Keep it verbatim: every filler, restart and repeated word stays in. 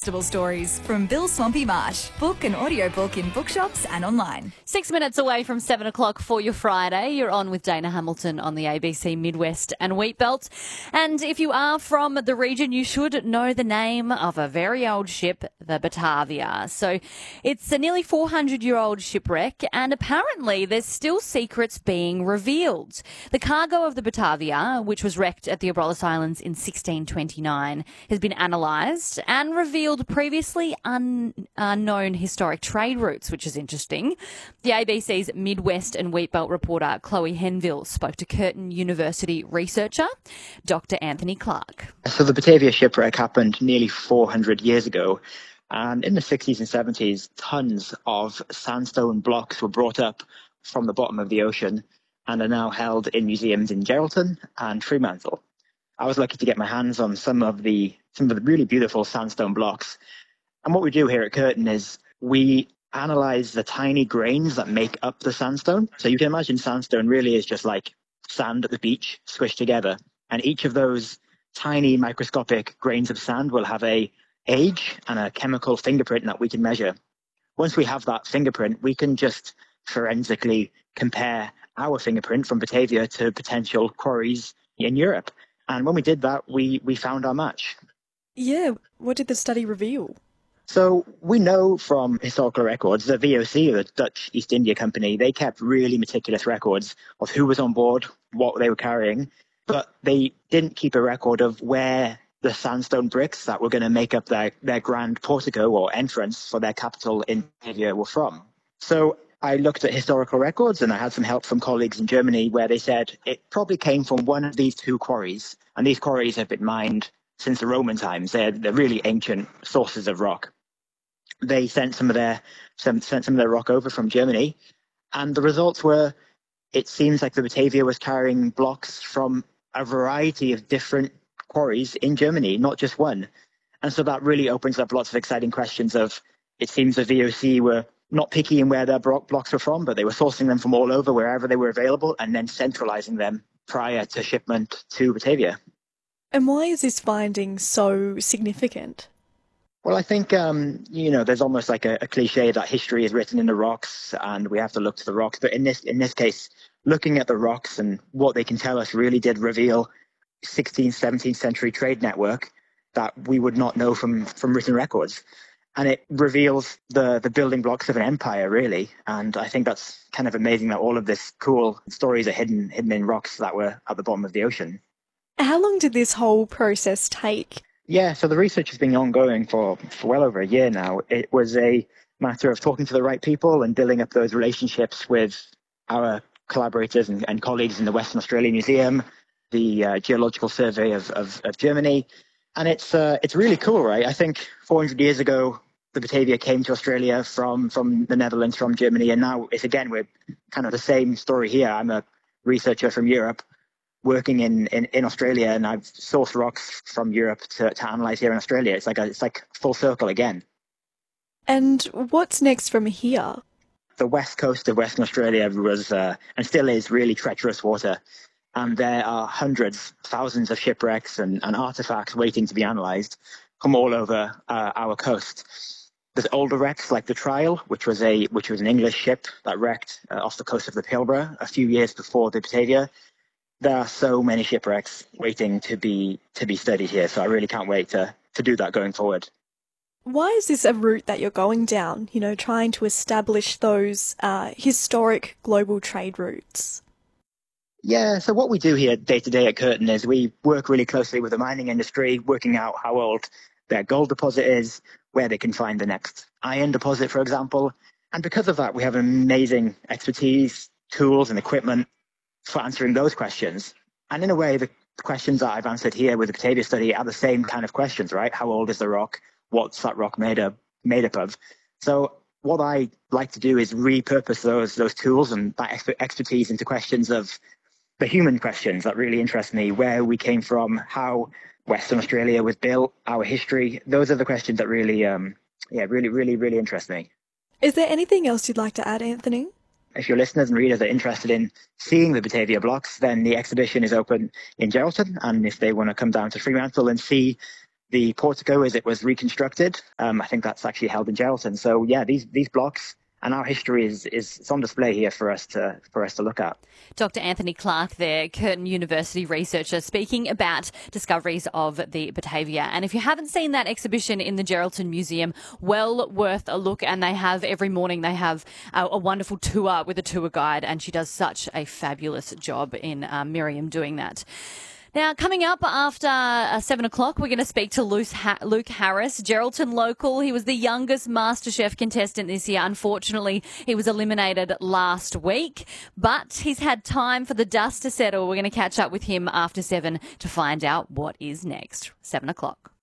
Constable Stories from Bill Swampy Marsh. Book an audiobook in bookshops and online. Six minutes away from seven o'clock for your Friday. You're on with Dana Hamilton on the A B C Midwest and Wheatbelt. And if you are from the region, you should know the name of a very old ship, the Batavia. So it's a nearly four hundred year old shipwreck, and apparently there's still secrets being revealed. The cargo of the Batavia, which was wrecked at the Abrolhos Islands in sixteen twenty-nine, has been analysed and revealed previously un- unknown historic trade routes, which is interesting. The A B C's Midwest and Wheatbelt reporter Chloe Henville spoke to Curtin University researcher Doctor Anthony Clark. So the Batavia shipwreck happened nearly four hundred years ago, and in the sixties and seventies, tons of sandstone blocks were brought up from the bottom of the ocean and are now held in museums in Geraldton and Fremantle. I was lucky to get my hands on some of the some of the really beautiful sandstone blocks. And what we do here at Curtin is we analyze the tiny grains that make up the sandstone. So you can imagine sandstone really is just like sand at the beach squished together. And each of those tiny microscopic grains of sand will have a age and a chemical fingerprint that we can measure. Once we have that fingerprint, we can just forensically compare our fingerprint from Batavia to potential quarries in Europe. And when we did that, we, we found our match. Yeah, what did the study reveal? So we know from historical records, the V O C, the Dutch East India Company, they kept really meticulous records of who was on board, what they were carrying, but they didn't keep a record of where the sandstone bricks that were going to make up their, their grand portico or entrance for their capital in Batavia were from. So I looked at historical records, and I had some help from colleagues in Germany where they said it probably came from one of these two quarries. And these quarries have been mined since the Roman times. They're, they're really ancient sources of rock. They sent some of their some, sent some of their rock over from Germany, and the results were it seems like the Batavia was carrying blocks from a variety of different quarries in Germany, not just one. And so that really opens up lots of exciting questions of, it seems the V O C were not picky in where their blocks were from, but they were sourcing them from all over, wherever they were available, and then centralizing them prior to shipment to Batavia. And why is this finding so significant? Well, I think, um, you know, there's almost like a, a cliche that history is written in the rocks and we have to look to the rocks. But in this in this case, looking at the rocks and what they can tell us really did reveal sixteenth, seventeenth century trade network that we would not know from, from written records. And it reveals the, the building blocks of an empire, really. And I think that's kind of amazing that all of this cool stories are hidden hidden in rocks that were at the bottom of the ocean. How long did this whole process take? Yeah, so the research has been ongoing for, for well over a year now. It was a matter of talking to the right people and building up those relationships with our collaborators and, and colleagues in the Western Australia Museum, the uh, Geological Survey of, of, of Germany. And it's uh, it's really cool, right? I think four hundred years ago, the Batavia came to Australia from, from the Netherlands, from Germany. And now it's, again, we're kind of the same story here. I'm a researcher from Europe working in, in, in Australia, and I've sourced rocks from Europe to, to analyze here in Australia. It's like a, it's like full circle again. And what's next from here? The west coast of Western Australia was, uh, and still is, really treacherous water. And there are hundreds, thousands of shipwrecks and, and artifacts waiting to be analysed from all over uh, our coast. There's older wrecks like the Trial, which was a which was an English ship that wrecked uh, off the coast of the Pilbara a few years before the Batavia. There are so many shipwrecks waiting to be to be studied here, so I really can't wait to to do that going forward. Why is this a route that you're going down, you know, trying to establish those uh, historic global trade routes? Yeah, so what we do here day to day at Curtin is we work really closely with the mining industry, working out how old their gold deposit is, where they can find the next iron deposit, for example. And because of that, we have amazing expertise, tools and equipment for answering those questions. And in a way, the questions that I've answered here with the Batavia study are the same kind of questions, right? How old is the rock? What's that rock made up, made up of? So what I like to do is repurpose those those tools and that expertise into questions of the human questions that really interest me, where we came from, how Western Australia was built, our history. Those are the questions that really, um, yeah, really, really, really interest me. Is there anything else you'd like to add, Anthony? If your listeners and readers are interested in seeing the Batavia blocks, then the exhibition is open in Geraldton. And if they want to come down to Fremantle and see the portico as it was reconstructed. Um, I think that's actually held in Geraldton. So yeah, these these blocks and our history is is it's on display here for us to for us to look at. Doctor Anthony Clark there, Curtin University researcher, speaking about discoveries of the Batavia. And if you haven't seen that exhibition in the Geraldton Museum, well worth a look. And they have every morning they have a, a wonderful tour with a tour guide, and she does such a fabulous job in uh, Miriam doing that. Now, coming up after uh, seven o'clock, we're going to speak to Luke, ha- Luke Harris, Geraldton local. He was the youngest MasterChef contestant this year. Unfortunately, he was eliminated last week, but he's had time for the dust to settle. We're going to catch up with him after seven to find out what is next. Seven o'clock.